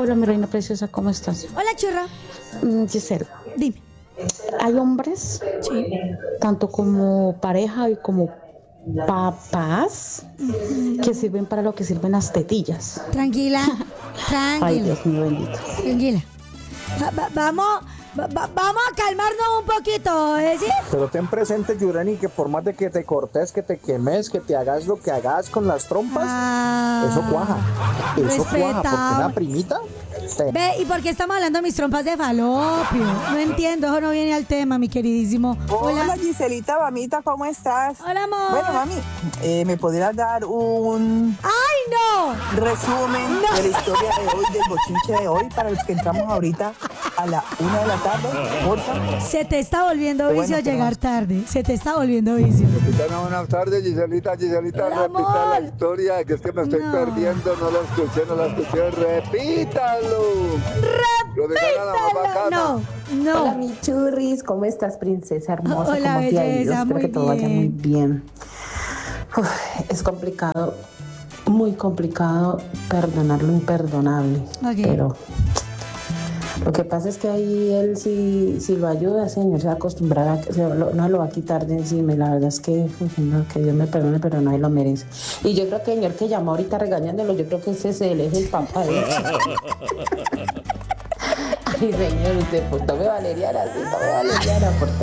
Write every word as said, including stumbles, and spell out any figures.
Hola, mi reina preciosa, ¿cómo estás? Hola, churra. Mm, Giselle, Dime. hay hombres, Sí. tanto como pareja y como papás, que sirven para lo que sirven las tetillas. Tranquila. Ay, Tranquila. Dios mío bendito. Tranquila. Va- va- vamos, va- va- vamos a calmarnos un poquito, ¿eh? ¿Sí? Pero ten presente, Yurani, que por más de que te cortes, que te quemes, que te hagas lo que hagas con las trompas, Ah, eso cuaja. Eso cuaja, porque respetado. una primita. te- Ve, ¿y por qué estamos hablando de mis trompas de falopio? No entiendo, eso no viene al tema, mi queridísimo. Hola, Hola. Giselita, mamita, ¿cómo estás? Hola, amor. Bueno, mami, eh, ¿me podrías dar un ¡Ay, no! resumen No. de la historia de hoy, del bochinche de hoy, para los que entramos ahorita a la una de la tarde? Porfa. Se te está volviendo Qué vicio bueno, qué llegar más. tarde. Se te está volviendo vicio. Capitana, buenas tardes, Giselita, Giselita, Hola, repita amor. la historia, que es que me estoy No. perdiendo, no la escuché, no la escuché, repítalo. Lo de gana la más bacana. No, Hola, no. mi churris, ¿cómo estás, princesa hermosa? Hola, ¿Cómo te ha ido? belleza, Espero muy que todo vaya muy bien. bien. Uf, es complicado, muy complicado perdonar lo imperdonable. Ok. Pero lo que pasa es que ahí él, si, si lo ayuda, señor, se va a acostumbrar a que se lo- no lo va a quitar de encima. Y la verdad es que, uf, no, que Dios me perdone, pero nadie lo merece. Y yo creo que el señor que llamó ahorita regañándolo, yo creo que ese es él, es el papá de él. Ay, señor, usted, pues tome valeriana, sí, tome valeriana, porque